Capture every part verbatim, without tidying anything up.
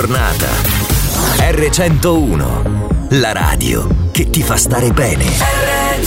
Giornata. erre centouno, la radio che ti fa stare bene. erre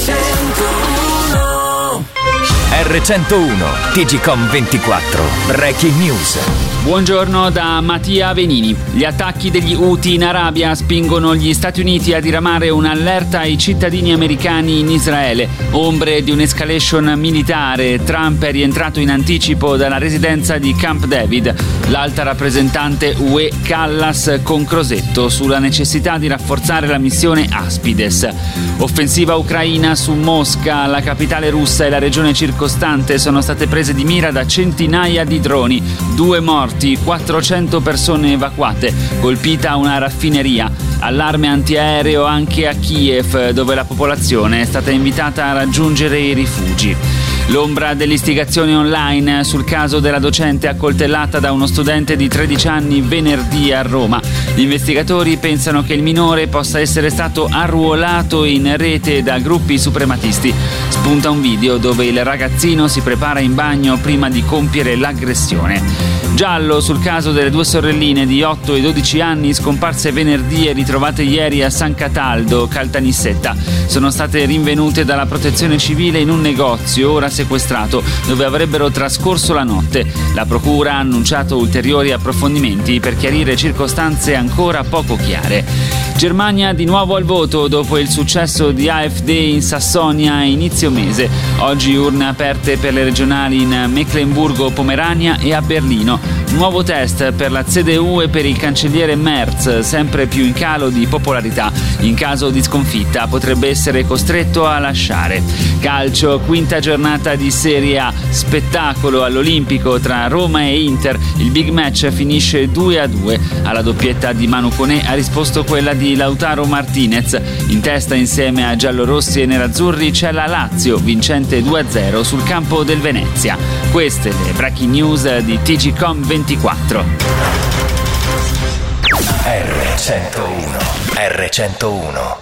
centouno erre centouno TGcom ventiquattro Breaking News. Buongiorno da Mattia Venini. Gli attacchi degli Houthi in Arabia spingono gli Stati Uniti a diramare un'allerta ai cittadini americani in Israele. Ombre di un'escalation militare. Trump è rientrato in anticipo dalla residenza di Camp David. L'alta rappresentante U E Callas con Crosetto sulla necessità di rafforzare la missione Aspides. Offensiva ucraina su Mosca. La capitale russa e la regione circostante sono state prese di mira da centinaia di droni. Due morti, quattrocento persone evacuate, colpita una raffineria. Allarme antiaereo anche a Kiev, dove la popolazione è stata invitata a raggiungere i rifugi. L'ombra dell'istigazione online sul caso della docente accoltellata da uno studente di tredici anni venerdì a Roma. Gli investigatori pensano che il minore possa essere stato arruolato in rete da gruppi suprematisti. Spunta un video dove il ragazzino si prepara in bagno prima di compiere l'aggressione. Giallo sul caso delle due sorelline di otto e dodici anni scomparse venerdì e ritrovate ieri a San Cataldo, Caltanissetta. Sono state rinvenute dalla protezione civile in un negozio ora sequestrato, dove avrebbero trascorso la notte. La procura ha annunciato ulteriori approfondimenti per chiarire circostanze ancora poco chiare. Germania di nuovo al voto dopo il successo di AfD in Sassonia a inizio mese. Oggi urne aperte per le regionali in Meclemburgo-Pomerania e a Berlino. Nuovo test per la C D U e per il cancelliere Merz, sempre più in calo di popolarità. In caso di sconfitta potrebbe essere costretto a lasciare. Calcio, quinta giornata di Serie A. Spettacolo all'Olimpico tra Roma e Inter. Il big match finisce due a due. Alla doppietta di Manu Koné ha risposto quella di Lautaro Martinez. In testa insieme a giallorossi e nerazzurri c'è la Lazio, vincente due a zero sul campo del Venezia. Queste le breaking news di TGcom ventiquattro. erre centouno erre centouno